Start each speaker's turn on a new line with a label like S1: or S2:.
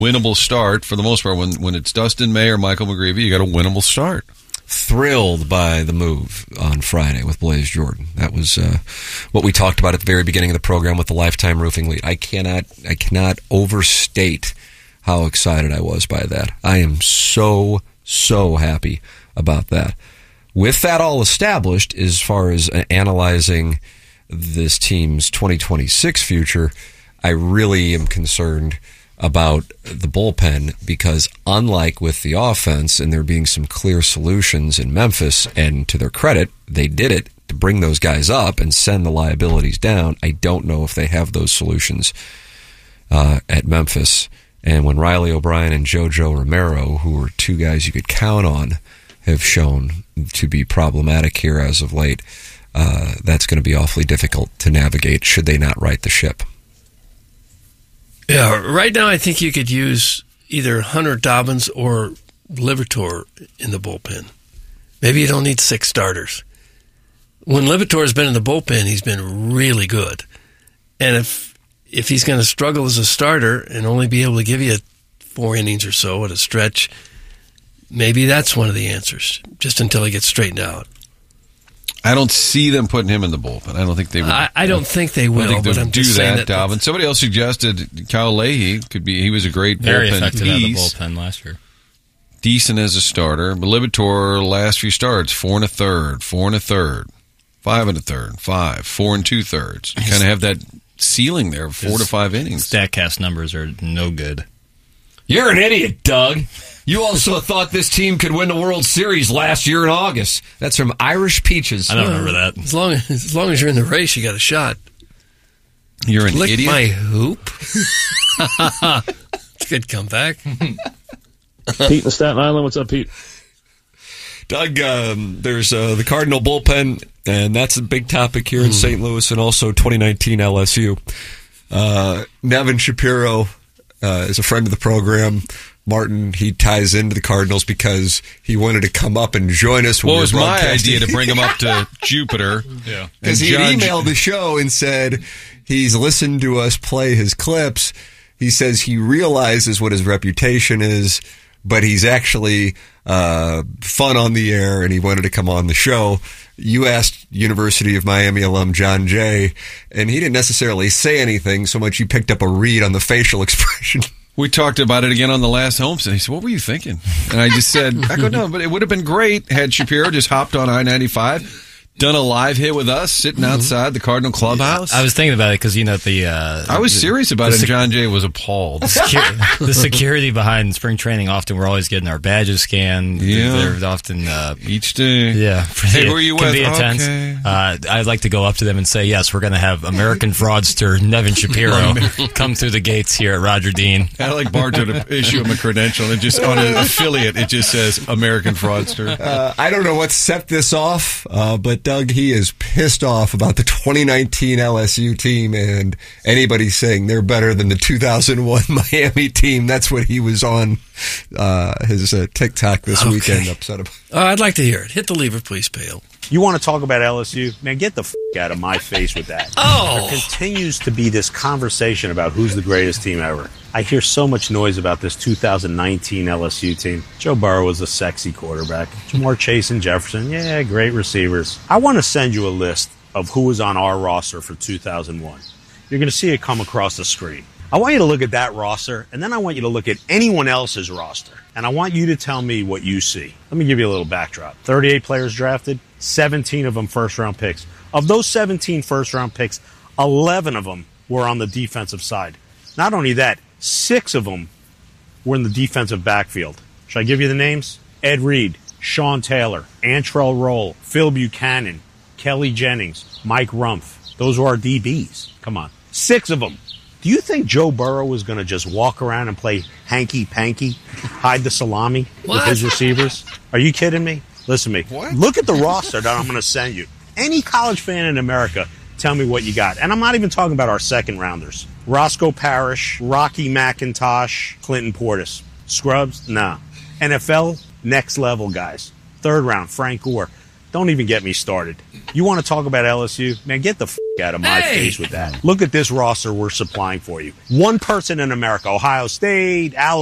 S1: winnable start for the most part. When it's Dustin May or Michael McGreevy, you got a winnable start.
S2: Thrilled by the move on Friday with Blaze Jordan. That was what we talked about at the very beginning of the program with the Lifetime Roofing lead. I cannot overstate how excited I was by that. I am so happy about that. With that all established, as far as analyzing this team's 2026 future, I really am concerned about the bullpen, because unlike with the offense and there being some clear solutions in Memphis, and to their credit, they did it to bring those guys up and send the liabilities down, I don't know if they have those solutions at Memphis. And when Riley O'Brien and JoJo Romero, who were two guys you could count on, have shown to be problematic here as of late, that's going to be awfully difficult to navigate should they not right the ship.
S3: Yeah, right now I think you could use either Hunter Dobbins or Liberatore in the bullpen. Maybe you don't need 6 starters. When Liberatore's been in the bullpen, he's been really good. And if he's going to struggle as a starter and only be able to give you 4 innings or so at a stretch, maybe that's one of the answers, just until he gets straightened out.
S1: I don't see them putting him in the bullpen. I don't think they would.
S3: I don't think they will.
S1: I think
S3: but
S1: they'll
S3: I'm
S1: do
S3: just
S1: that, Dobbin. Somebody else suggested Kyle Leahy could be. He was a great
S4: very
S1: bullpen
S4: effective
S1: piece.
S4: out of the bullpen last year.
S1: Decent as a starter. But Liberatore, last few starts, 4 1/3, 4 1/3, 5 1/3, 5, 4 2/3. You kind of have that ceiling there, 4 to 5 innings.
S4: StatCast numbers are no good.
S2: You're an idiot, Doug. You also thought this team could win the World Series last year in August. That's from Irish Peaches.
S4: I don't remember that.
S3: As long as you're in the race, you got a shot.
S1: You're an
S3: Lick
S1: idiot?
S3: my hoop. It's a good comeback.
S5: Pete in Staten Island. What's up, Pete?
S2: Doug, there's the Cardinal bullpen, and that's a big topic here in St. Louis, and also 2019 LSU. Nevin Shapiro is a friend of the program. Martin, he ties into the Cardinals because he wanted to come up and join us.
S1: Well, it was my idea to bring him up to Jupiter.
S4: Yeah,
S2: because he emailed the show and said he's listened to us play his clips. He says he realizes what his reputation is, but he's actually fun on the air, and he wanted to come on the show. You asked University of Miami alum John Jay, and he didn't necessarily say anything so much. You picked up a read on the facial expression.
S1: We talked about it again on the last homestand. He said, "What were you thinking?" And I just said, "I go no, but it would have been great had Shapiro just hopped on I-95, done a live hit with us, sitting outside the Cardinal clubhouse."
S4: I was thinking about it because
S1: I was serious about it, and John Jay was appalled.
S4: The security behind spring training, often we're always getting our badges scanned.
S1: Yeah.
S4: They're often
S1: each day.
S4: Yeah,
S1: hey, who are you
S4: can
S1: with?
S4: Be intense.
S1: Okay.
S4: I'd like to go up to them and say, yes, we're going to have American fraudster Nevin Shapiro come through the gates here at Roger Dean.
S1: I like Bartow to issue him a credential, and just on an affiliate, it just says American fraudster.
S2: I don't know what set this off, but Doug, he is pissed off about the 2019 LSU team and anybody saying they're better than the 2001 Miami team. That's what he was on his TikTok this weekend upset about.
S3: I'd like to hear it. Hit the lever, please, Pale.
S5: You want to talk about LSU? Man, get the out of my face with that. There continues to be this conversation about who's the greatest team ever. I hear so much noise about this 2019 LSU team. Joe Burrow was a sexy quarterback. Jamar Chase and Jefferson, yeah, great receivers. I want to send you a list of who was on our roster for 2001. You're going to see it come across the screen. I want you to look at that roster, and then I want you to look at anyone else's roster. And I want you to tell me what you see. Let me give you a little backdrop. 38 players drafted, 17 of them first-round picks. Of those 17 first-round picks, 11 of them were on the defensive side. Not only that, 6 of them were in the defensive backfield. Should I give you the names? Ed Reed, Sean Taylor, Antrell Roll, Phil Buchanan, Kelly Jennings, Mike Rumpf. Those were our DBs. Come on. 6 of them. Do you think Joe Burrow was going to just walk around and play hanky-panky, hide the salami with his receivers? Are you kidding me? Listen to me.
S1: What?
S5: Look at the roster that I'm going to send you. Any college fan in America, tell me what you got. And I'm not even talking about our second-rounders. Roscoe Parrish, Rocky McIntosh, Clinton Portis. Scrubs? Nah. NFL, next-level guys. Third round, Frank Gore. Don't even get me started. You want to talk about LSU? Man, get the out of my face with that. Look at this roster we're supplying for you. One person in America, Ohio State, Alabama.